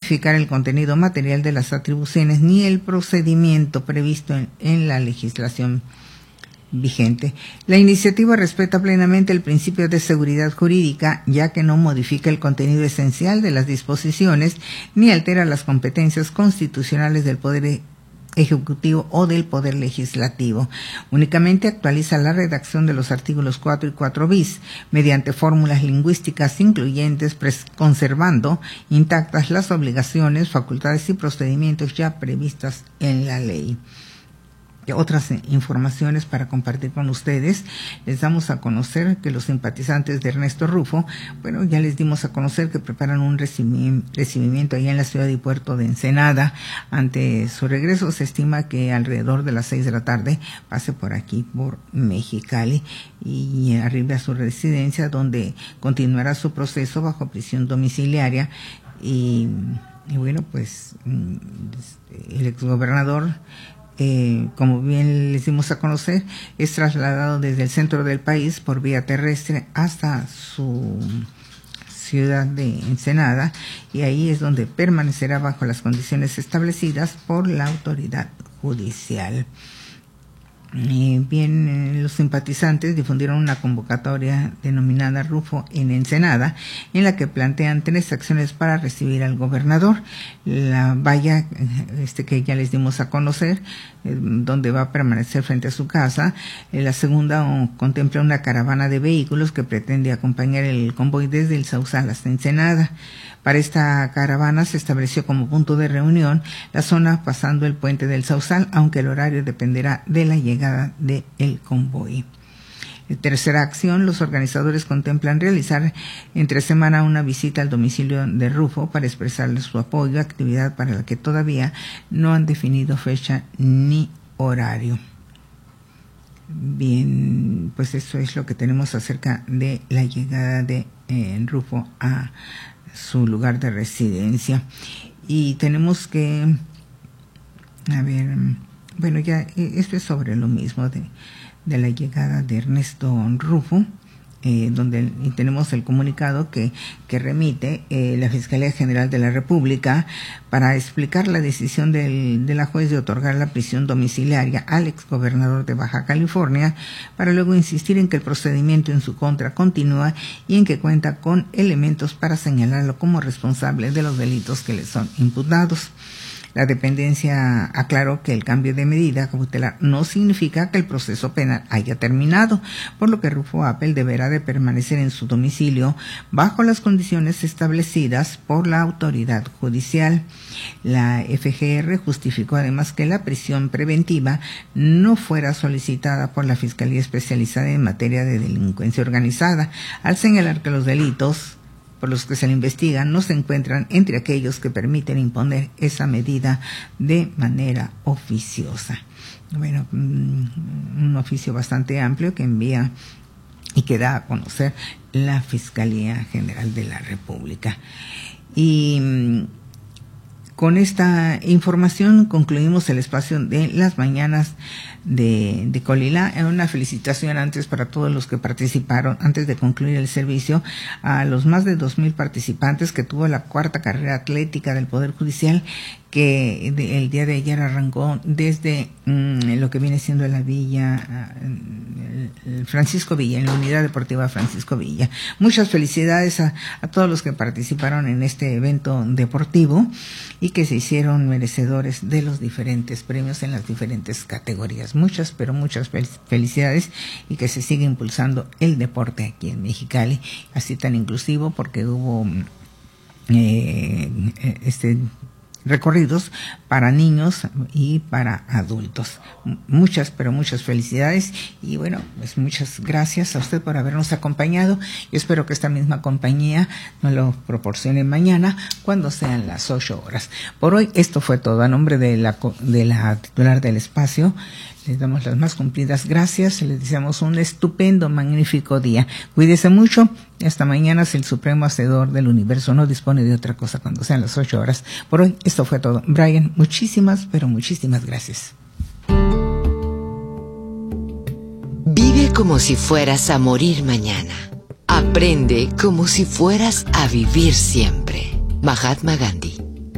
modificar el contenido material de las atribuciones ni el procedimiento previsto en la legislación vigente. La iniciativa respeta plenamente el principio de seguridad jurídica, ya que no modifica el contenido esencial de las disposiciones ni altera las competencias constitucionales del Poder Ejecutivo o del Poder Legislativo. Únicamente actualiza la redacción de los artículos 4 y 4 bis mediante fórmulas lingüísticas incluyentes, conservando intactas las obligaciones, facultades y procedimientos ya previstas en la ley. Otras informaciones para compartir con ustedes. Les damos a conocer que los simpatizantes de Ernesto Rufo, bueno, ya les dimos a conocer que preparan un recibimiento allá en la ciudad y puerto de Ensenada. Ante su regreso se estima que alrededor de las 6 de la tarde pase por aquí, por Mexicali, y arribe a su residencia, donde continuará su proceso bajo prisión domiciliaria. Y bueno, pues el exgobernador, como bien les dimos a conocer, es trasladado desde el centro del país por vía terrestre hasta su ciudad de Ensenada, y ahí es donde permanecerá bajo las condiciones establecidas por la autoridad judicial. Los simpatizantes difundieron una convocatoria denominada Rufo en Ensenada, en la que plantean 3 acciones para recibir al gobernador. La valla que ya les dimos a conocer, donde va a permanecer frente a su casa. La segunda contempla una caravana de vehículos que pretende acompañar el convoy desde el Sausal hasta Ensenada. Para esta caravana se estableció como punto de reunión la zona pasando el puente del Sausal, aunque el horario dependerá de la llegada del convoy. Tercera acción, los organizadores contemplan realizar entre semana una visita al domicilio de Rufo para expresarle su apoyo, actividad para la que todavía no han definido fecha ni horario. Bien, pues eso es lo que tenemos acerca de la llegada de Rufo a su lugar de residencia. Y tenemos que, bueno, ya esto es sobre lo mismo de la llegada de Ernesto Rufo, donde tenemos el comunicado que remite la Fiscalía General de la República para explicar la decisión de la juez de otorgar la prisión domiciliaria al exgobernador de Baja California, para luego insistir en que el procedimiento en su contra continúa y en que cuenta con elementos para señalarlo como responsable de los delitos que le son imputados. La dependencia aclaró que el cambio de medida cautelar no significa que el proceso penal haya terminado, por lo que Rufo Appel deberá de permanecer en su domicilio bajo las condiciones establecidas por la autoridad judicial. La FGR justificó además que la prisión preventiva no fuera solicitada por la Fiscalía Especializada en materia de delincuencia organizada, al señalar que los delitos por los que se le investiga no se encuentran entre aquellos que permiten imponer esa medida de manera oficiosa. Bueno, un oficio bastante amplio que envía y que da a conocer la Fiscalía General de la República. Y con esta información concluimos el espacio de las mañanas de Colila. Una felicitación antes para todos los que participaron antes de concluir el servicio, a los más de 2,000 participantes que tuvo la 4ª carrera atlética del Poder Judicial, que el día de ayer arrancó desde lo que viene siendo la Villa Francisco Villa, en la Unidad Deportiva Francisco Villa. Muchas felicidades a todos los que participaron en este evento deportivo y que se hicieron merecedores de los diferentes premios en las diferentes categorías. Muchas, pero muchas felicidades, y que se siga impulsando el deporte aquí en Mexicali, así tan inclusivo, porque hubo recorridos para niños y para adultos. Muchas, pero muchas felicidades, y bueno, pues muchas gracias a usted por habernos acompañado. Yo espero que esta misma compañía nos lo proporcione mañana cuando sean las 8 horas. Por hoy esto fue todo. A nombre de la titular del espacio, les damos las más cumplidas gracias y les deseamos un estupendo, magnífico día. Cuídese mucho y hasta mañana, si el Supremo Hacedor del Universo no dispone de otra cosa cuando sean las 8 horas. Por hoy esto fue todo. Brian, muchísimas, pero muchísimas gracias. Vive como si fueras a morir mañana. Aprende como si fueras a vivir siempre. Mahatma Gandhi.